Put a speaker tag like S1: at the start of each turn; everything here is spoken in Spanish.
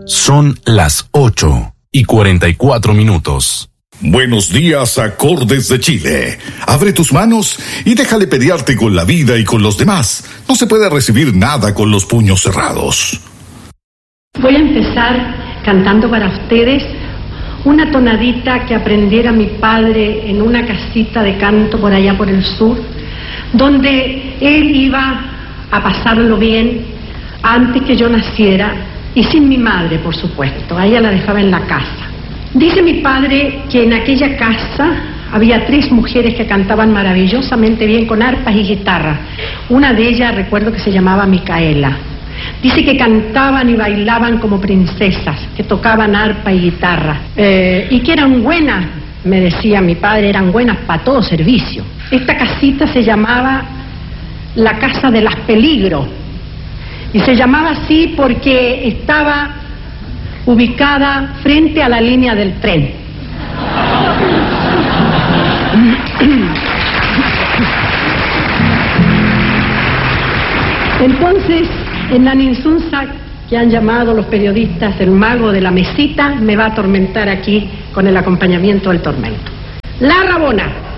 S1: Son las 8:44.
S2: Buenos días, acordes de Chile. Abre tus manos y déjale pelearte con la vida y con los demás. No se puede recibir nada con los puños cerrados.
S3: Voy a empezar cantando para ustedes una tonadita que aprendiera mi padre en una casita de canto por allá por el sur, donde él iba a pasarlo bien antes que yo naciera y sin mi madre, por supuesto. A ella la dejaba en la casa. Dice mi padre que en aquella casa había 3 mujeres que cantaban maravillosamente bien con arpas y guitarra. Una de ellas recuerdo que se llamaba Micaela. Dice que cantaban y bailaban como princesas, que tocaban arpa y guitarra, y que eran buenas, me decía mi padre, eran buenas para todo servicio. Esta casita se llamaba la Casa de las Peligros, y se llamaba así porque estaba ubicada frente a la línea del tren. Entonces, en la Ninsunza, que han llamado los periodistas el mago de la mesita, me va a atormentar aquí con el acompañamiento del tormento. La Rabona.